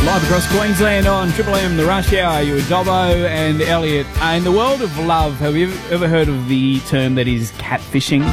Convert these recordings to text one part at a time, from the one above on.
Live across Queensland on Triple M, the Rush Hour. You with Dobbo and Elliot. In the world of love, have you ever heard of the term that is catfishing?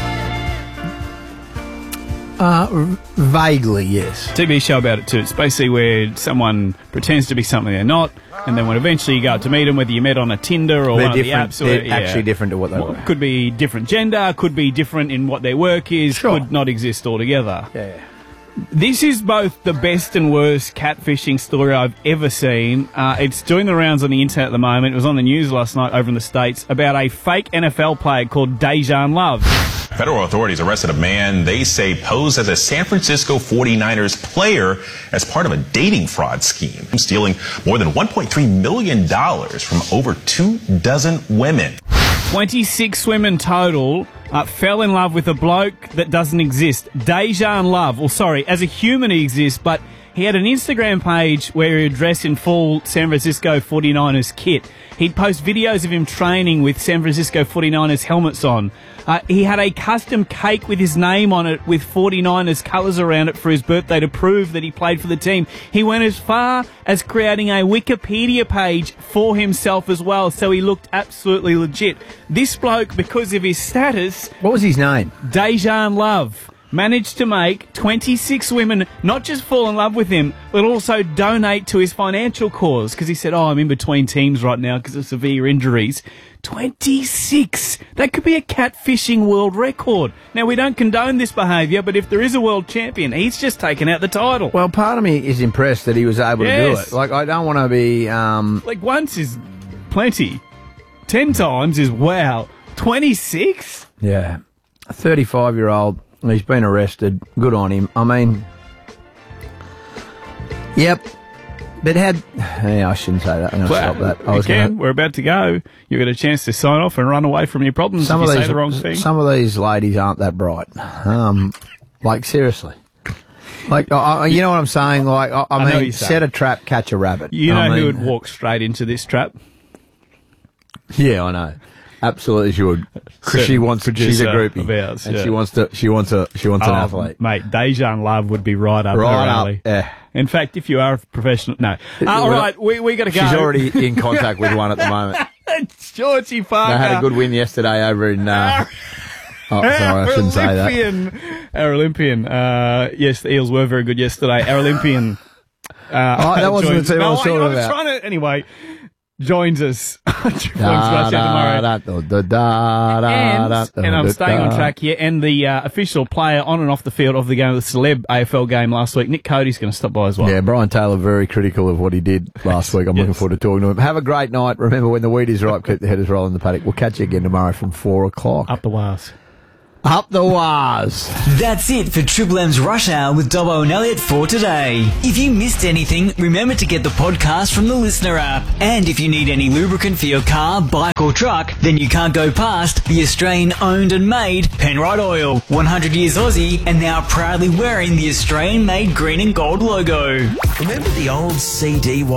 Vaguely, yes. TV show about it too. It's basically where someone pretends to be something they're not, and then when eventually you go out to meet them, whether you met on a Tinder or one of the apps, they're actually different to what they were. Could be different gender, could be different in what their work is, Sure. could not exist altogether. Yeah. This is both the best and worst catfishing story I've ever seen. It's doing the rounds on the internet at the moment. It was on the news last night over in the States about a fake NFL player called Dejan Love. Federal authorities arrested a man they say posed as a San Francisco 49ers player as part of a dating fraud scheme, stealing more than $1.3 million from over 24 women. 26 women total fell in love with a bloke that doesn't exist. Dejan Love. Well, sorry, as a human he exists, but he had an Instagram page where he'd dress in full San Francisco 49ers kit. He'd post videos of him training with San Francisco 49ers helmets on. He had a custom cake with his name on it with 49ers colours around it for his birthday to prove that he played for the team. He went as far as creating a Wikipedia page for himself as well, so he looked absolutely legit. This bloke, because of his status... What was his name? Dejan Love. Managed to make 26 women not just fall in love with him, but also donate to his financial cause. Because he said, I'm in between teams right now because of severe injuries. 26! That could be a catfishing world record. Now, we don't condone this behaviour, but if there is a world champion, he's just taken out the title. Well, part of me is impressed that he was able to do it. Like, I don't want to be... Like, once is plenty. 10 times is wow. 26? Yeah. A 35-year-old... He's been arrested. Good on him. I mean, yep. But I shouldn't say that. I'm going to stop that. We're about to go. You get a chance to sign off and run away from your problems if you say the wrong thing. Some of these ladies aren't that bright. Like, seriously. Like, you know what I'm saying? Like, I mean, set a trap, catch a rabbit. You know who would walk straight into this trap? Yeah, I know. Absolutely, she would. Because she's a groupie of ours, and she wants an athlete. Mate, Dejan Love would be right up her alley. Yeah. In fact, if you are a professional, no. All right, we got to go. She's already in contact with one at the moment. It's Georgie Parker. They had a good win yesterday over in. Sorry, I shouldn't say that. Our Olympian. Yes, the Eels were very good yesterday. Our Olympian. That wasn't the team I was talking about. I was trying to anyway. Joins us on Triple M's Rush Hour tomorrow. And I'm staying on track here. And the official player on and off the field of the game, the celeb AFL game last week, Nick Cody's going to stop by as well. Yeah, Brian Taylor very critical of what he did last week. I'm looking forward to talking to him. Have a great night. Remember, when the wheat is ripe, keep the headers rolling in the paddock. We'll catch you again tomorrow from 4 o'clock. Up the wires. Up the wires. That's it for Triple M's Rush Hour with Dobbo and Elliot for today. If you missed anything, remember to get the podcast from the Listener app. And if you need any lubricant for your car, bike or truck, then you can't go past the Australian owned and made Penrite Oil. 100 years Aussie and now proudly wearing the Australian made green and gold logo. Remember the old CD